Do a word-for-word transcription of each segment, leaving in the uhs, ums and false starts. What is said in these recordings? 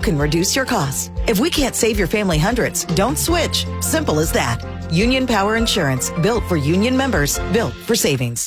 can reduce your costs. If we can't save your family hundreds, don't switch. Simple as that. Union Power Insurance, built for union members, built for savings.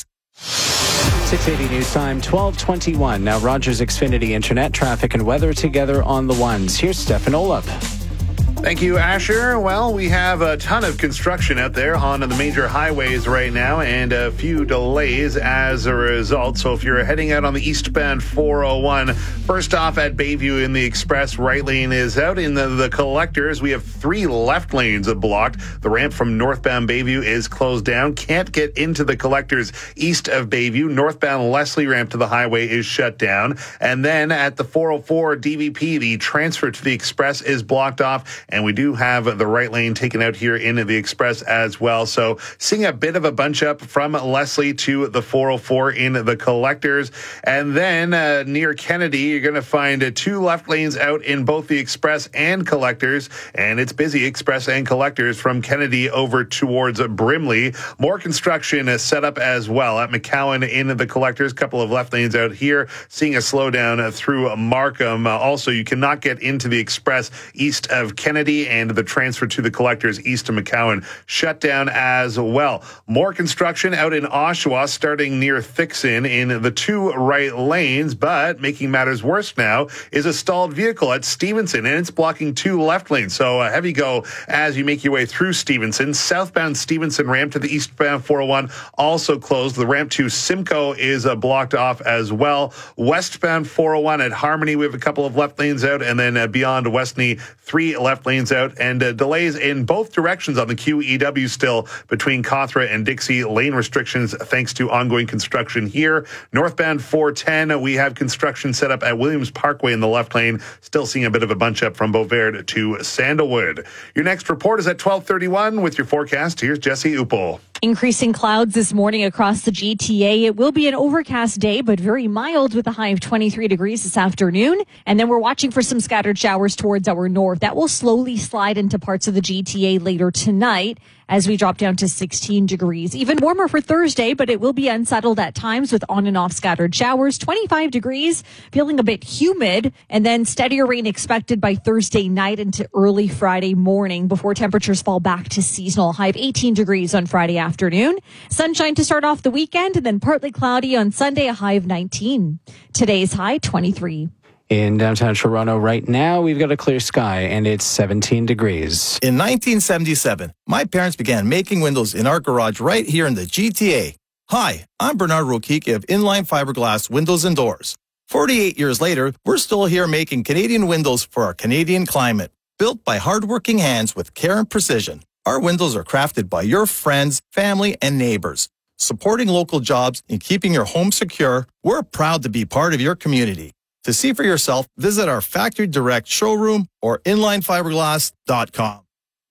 six eighty News Time, twelve twenty-one. Now Rogers Xfinity Internet, traffic and weather together on the ones. Here's Stefan Olaf. Thank you, Asher. Well, we have a ton of construction out there on the major highways right now and a few delays as a result. So if you're heading out on the eastbound four oh one, first off at Bayview in the express, right lane is out. In the, the collectors, we have three left lanes blocked. The ramp from northbound Bayview is closed down. Can't get into the collectors east of Bayview. Northbound Leslie ramp to the highway is shut down. And then at the four oh four D V P, the transfer to the express is blocked off. And we do have the right lane taken out here in the express as well. So seeing a bit of a bunch up from Leslie to the four oh four in the collectors. And then uh, near Kennedy, you're going to find uh, two left lanes out in both the express and collectors. And it's busy, express and collectors, from Kennedy over towards Brimley. More construction is set up as well at McCowan in the collectors. Couple of left lanes out here. Seeing a slowdown through Markham. Uh, also, you cannot get into the express east of Kennedy, and the transfer to the collectors east of McCowan shut down as well. More construction out in Oshawa, starting near Thixon in the two right lanes, but making matters worse now is a stalled vehicle at Stevenson, and it's blocking two left lanes. So a heavy go as you make your way through Stevenson. Southbound Stevenson ramp to the eastbound four oh one also closed. The ramp to Simcoe is uh, blocked off as well. Westbound four oh one at Harmony, we have a couple of left lanes out, and then uh, beyond Westney, three left lanes out, and uh, delays in both directions on the Q E W still between Cawthra and Dixie. Lane restrictions thanks to ongoing construction here. Northbound four ten, we have construction set up at Williams Parkway in the left lane. Still seeing a bit of a bunch up from Beauvert to Sandalwood. Your next report is at twelve thirty-one with your forecast. Here's Jesse Uppel. Increasing clouds this morning across the G T A. It will be an overcast day, but very mild with a high of twenty-three degrees this afternoon. And then we're watching for some scattered showers towards our north. That will slowly slide into parts of the G T A later tonight as we drop down to sixteen degrees. Even warmer for Thursday, but it will be unsettled at times with on and off scattered showers. twenty-five degrees, feeling a bit humid, and then steadier rain expected by Thursday night into early Friday morning before temperatures fall back to seasonal. High of eighteen degrees on Friday afternoon. Sunshine to start off the weekend, and then partly cloudy on Sunday, a high of nineteen. Today's high, twenty-three. In downtown Toronto right now, we've got a clear sky, and it's seventeen degrees. In nineteen seventy-seven, my parents began making windows in our garage right here in the G T A. Hi, I'm Bernard Rokicki of Inline Fiberglass Windows and Doors. forty-eight years later, we're still here making Canadian windows for our Canadian climate. Built by hardworking hands with care and precision, our windows are crafted by your friends, family, and neighbors. Supporting local jobs and keeping your home secure, we're proud to be part of your community. To see for yourself, visit our Factory Direct showroom or inline fiberglass dot com.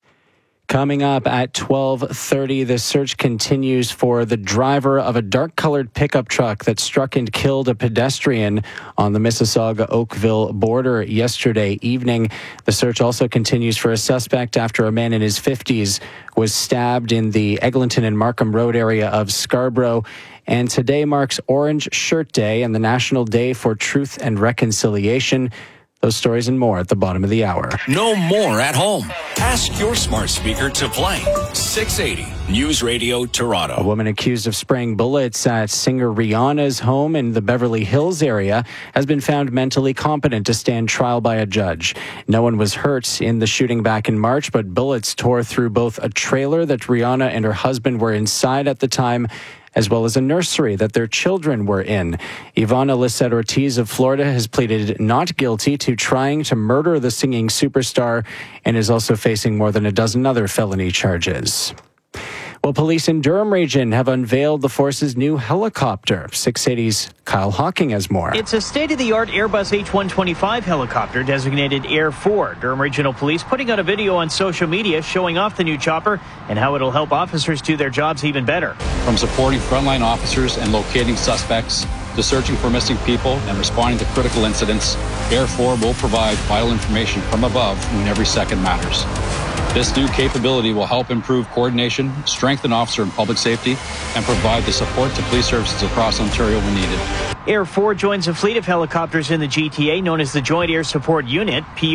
Coming up at twelve thirty, the search continues for the driver of a dark-colored pickup truck that struck and killed a pedestrian on the Mississauga-Oakville border yesterday evening. The search also continues for a suspect after a man in his fifties was stabbed in the Eglinton and Markham Road area of Scarborough. And today marks Orange Shirt Day and the National Day for Truth and Reconciliation. Those stories and more at the bottom of the hour. No more at home. Ask your smart speaker to play six eighty News Radio Toronto. A woman accused of spraying bullets at singer Rihanna's home in the Beverly Hills area has been found mentally competent to stand trial by a judge. No one was hurt in the shooting back in March, but bullets tore through both a trailer that Rihanna and her husband were inside at the time, as well as a nursery that their children were in. Ivana Lissette Ortiz of Florida has pleaded not guilty to trying to murder the singing superstar and is also facing more than a dozen other felony charges. Well, police in Durham region have unveiled the force's new helicopter. six eighty's Kyle Hawking has more. It's a state-of-the-art Airbus H one twenty-five helicopter designated Air four. Durham Regional Police putting out a video on social media showing off the new chopper and how it'll help officers do their jobs even better. From supporting frontline officers and locating suspects to searching for missing people and responding to critical incidents, Air four will provide vital information from above when every second matters. This new capability will help improve coordination, strengthen officer and public safety, and provide the support to police services across Ontario when needed. Air four joins a fleet of helicopters in the G T A known as the Joint Air Support Unit. P